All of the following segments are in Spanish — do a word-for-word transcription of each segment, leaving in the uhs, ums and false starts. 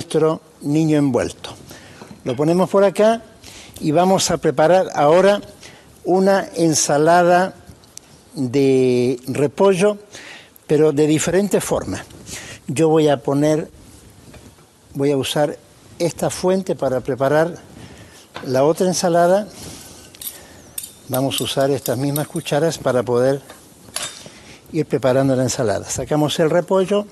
nuestro niño envuelto. Lo ponemos por acá y vamos a preparar ahora una ensalada de repollo, pero de diferentes formas. Yo voy a poner, voy a usar esta fuente para preparar la otra ensalada. Vamos a usar estas mismas cucharas para poder ir preparando la ensalada. Sacamos el repollo,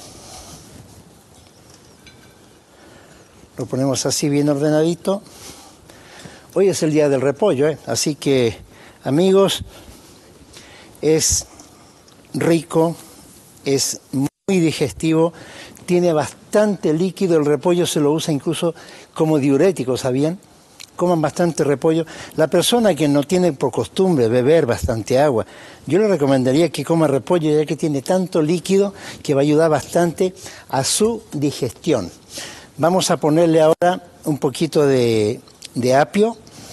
lo ponemos así bien ordenadito. Hoy es el día del repollo, ¿eh? Así que, amigos, es rico, es muy digestivo, tiene bastante líquido. El repollo se lo usa incluso como diurético, ¿sabían? Coman bastante repollo. La persona que no tiene por costumbre beber bastante agua, yo le recomendaría que coma repollo, ya que tiene tanto líquido que va a ayudar bastante a su digestión. Vamos a ponerle ahora un poquito de, de apio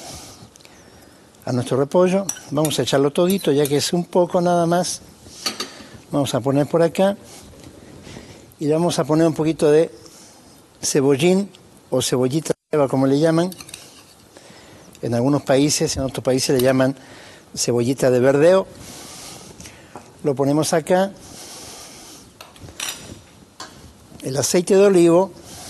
a nuestro repollo. Vamos a echarlo todito, ya que es un poco nada más. Vamos a poner por acá y le vamos a poner un poquito de cebollín o cebollita, como le llaman. En algunos países, en otros países le llaman cebollita de verdeo. Lo ponemos acá. El aceite de olivo.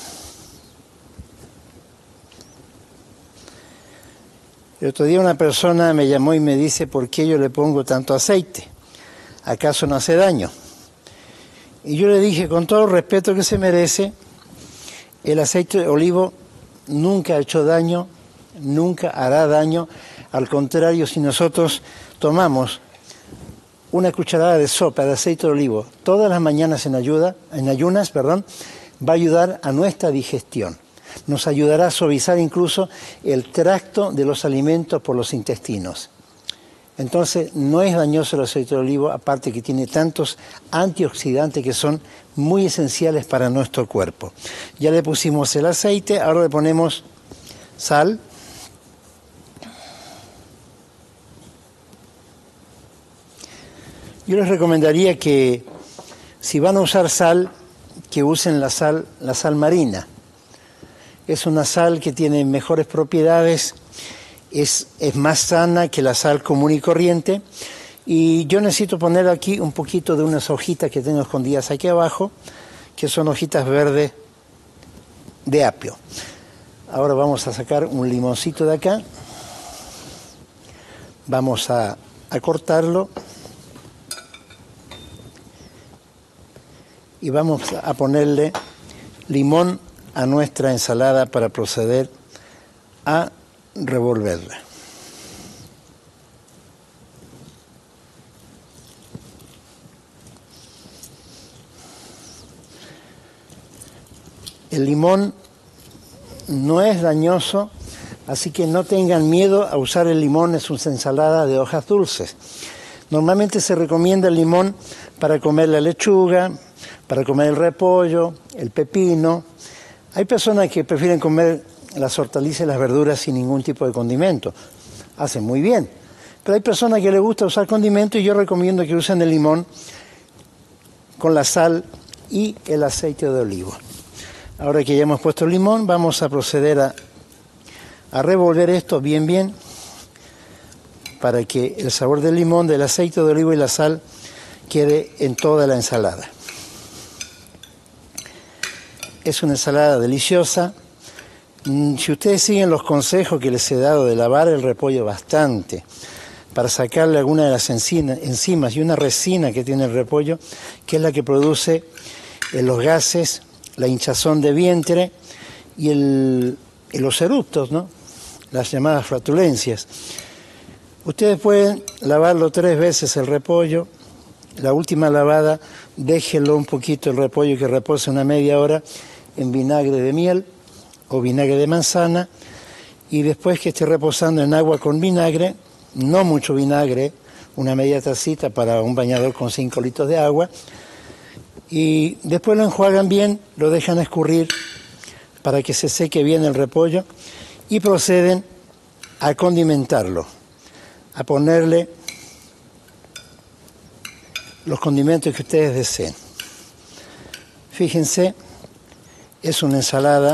El otro día una persona me llamó y me dice, ¿por qué yo le pongo tanto aceite? ¿Acaso no hace daño? Y yo le dije, con todo el respeto que se merece, el aceite de olivo nunca ha hecho daño, nunca hará daño. Al contrario, si nosotros tomamos una cucharada de sopa de aceite de olivo todas las mañanas en, ayuda, en ayunas, perdón, va a ayudar a nuestra digestión. Nos ayudará a suavizar incluso el tracto de los alimentos por los intestinos. Entonces, no es dañoso el aceite de olivo, aparte que tiene tantos antioxidantes que son muy esenciales para nuestro cuerpo. Ya le pusimos el aceite, ahora le ponemos sal. Yo les recomendaría que, si van a usar sal, que usen la sal, la sal marina. Es una sal que tiene mejores propiedades, es, es más sana que la sal común y corriente. Y yo necesito poner aquí un poquito de unas hojitas que tengo escondidas aquí abajo, que son hojitas verdes de apio. Ahora vamos a sacar un limoncito de acá. Vamos a, a cortarlo. Y vamos a ponerle limón a nuestra ensalada para proceder a revolverla. El limón no es dañoso, así que no tengan miedo a usar el limón en sus ensaladas de hojas dulces. Normalmente se recomienda el limón para comer la lechuga, para comer el repollo, el pepino. Hay personas que prefieren comer las hortalizas y las verduras sin ningún tipo de condimento. Hacen muy bien. Pero hay personas que les gusta usar condimentos y yo recomiendo que usen el limón con la sal y el aceite de olivo. Ahora que ya hemos puesto el limón, vamos a proceder a, a revolver esto bien bien para que el sabor del limón, del aceite de olivo y la sal quede en toda la ensalada. Es una ensalada deliciosa. Si ustedes siguen los consejos que les he dado de lavar el repollo bastante para sacarle alguna de las enzimas y una resina que tiene el repollo, que es la que produce los gases, la hinchazón de vientre y, el, y los eructos, ¿no? Las llamadas flatulencias. Ustedes pueden lavarlo tres veces el repollo. La última lavada, déjenlo un poquito el repollo que repose una media hora en vinagre de miel o vinagre de manzana, y después que esté reposando en agua con vinagre, no mucho vinagre, una media tacita para un bañador con cinco litros de agua, y después lo enjuagan bien, lo dejan escurrir para que se seque bien el repollo y proceden a condimentarlo, a ponerle los condimentos que ustedes deseen. Fíjense, es una ensalada